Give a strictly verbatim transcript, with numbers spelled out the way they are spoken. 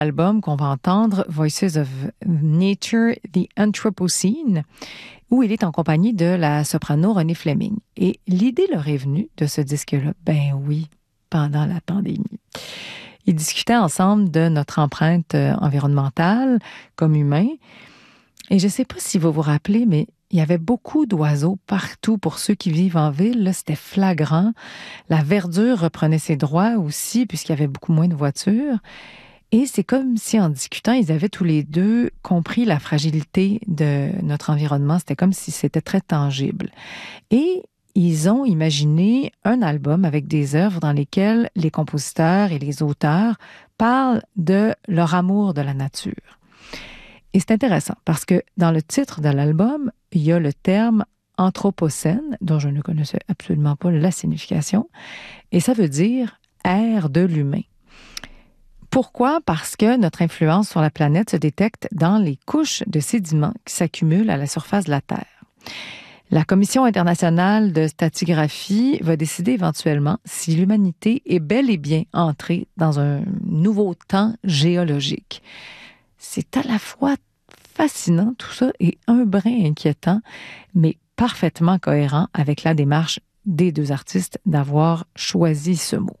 L'album qu'on va entendre, Voices of Nature, The Anthropocene, où il est en compagnie de la soprano Renée Fleming. Et l'idée leur est venue de ce disque-là, ben oui, pendant la pandémie. Ils discutaient ensemble de notre empreinte environnementale comme humains. Et je ne sais pas si vous vous rappelez, mais il y avait beaucoup d'oiseaux partout pour ceux qui vivent en ville. Là, c'était flagrant. La verdure reprenait ses droits aussi, puisqu'il y avait beaucoup moins de voitures. Et c'est comme si, en discutant, ils avaient tous les deux compris la fragilité de notre environnement. C'était comme si c'était très tangible. Et ils ont imaginé un album avec des œuvres dans lesquelles les compositeurs et les auteurs parlent de leur amour de la nature. Et c'est intéressant parce que dans le titre de l'album, il y a le terme anthropocène, dont je ne connaissais absolument pas la signification, et ça veut dire ère de l'humain. Pourquoi? Parce que notre influence sur la planète se détecte dans les couches de sédiments qui s'accumulent à la surface de la Terre. La Commission internationale de stratigraphie va décider éventuellement si l'humanité est bel et bien entrée dans un nouveau temps géologique. C'est à la fois fascinant tout ça et un brin inquiétant, mais parfaitement cohérent avec la démarche des deux artistes d'avoir choisi ce mot.